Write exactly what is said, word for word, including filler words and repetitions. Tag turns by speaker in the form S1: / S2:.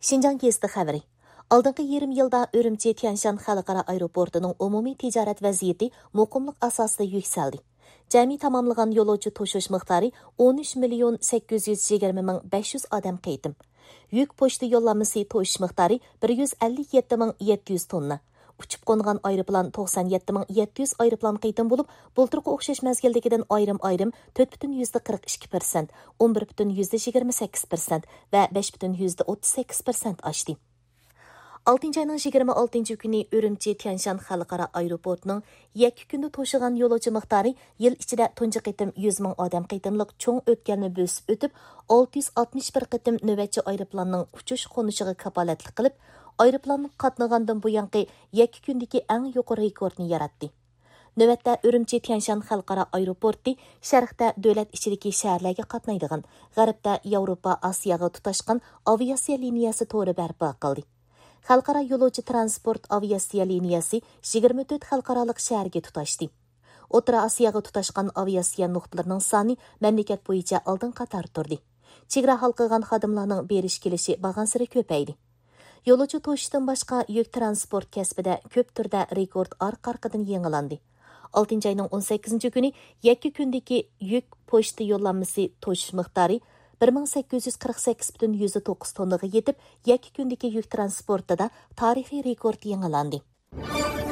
S1: Şinjan gezdi xəbəri. Алдыңғы yarım yılda Ürümçi Tianshan Xalqara aeroportunun umumi ticaret vaziyeti muqimlik asasida yükseldi. Cəmi tamamlanan yolcu toşuş miqdarı on üç milyon sekiz yüz yigirma ming besh yuz adam qaytım. Yük poçta yollanması toşuş miqdarı bir yüz ellik yetti ming yetti yüz tonna. Uçup qo'ngan aeroplan to'qson yetti ming yetti yuz aeroplan qaytım bo'lib, bulturqi o'xshash mazgildagidan ayrim-ayrim to'rt butun qirq ikki persent, o'n bir butun yigirma sakkiz persent va besh butun o'ttiz sakkiz persent oshdi. oltinchi ayning yigirma oltinchi kuni Ürümçi Tianshan Xalqara aeroportining yakka kunda to'shigan yo'lovchi miqdori yil ichida tunji qitim yuz ming odam qitimliq cho'ng o'tganni bo'sib o'tib, olti yuz oltmish bir qitim navbatchi aeroplanning uchish qo'nishiga kapolatlik qilib, aeroplanning qatnagandan buyanqi yakka kundagi eng yuqori rekordni yaratdi. Növətdə Ürümçi Tianshan Xalqara aeroporti sharqda davlat ichidagi shaharlarga qatnaydigan, g'arbda Yevropa, Osiyoga tutashgan aviasiya liniyasi to'ri barpo qildi. Xalqaro yo'lovchi transport aviasiya liniyasi yigirma to'rt xalqaroliq shaharga tutashdi. O'rta Osiyoga tutashgan aviasiya nuqtalarining soni mamlakat bo'yicha oldin qator turdi. Chegara halqagan xodimlarning berish kelishi bag'ansiri ko'paydi. Yo'lovchi to'shishdan boshqa yuk transport kasbida ko'p turda rekord orqa-orqadan yangilandi. oltinchi ayning o'n sakkizinchi kuni yakka kundagi yuk pochta yo'llanmasi to'shish miqdori bir ming sakkiz yuz qirq sakkiz butun to'qqiz tonnaga yetib, yakka kundagi yuk transportida tarixiy rekord yangilandi.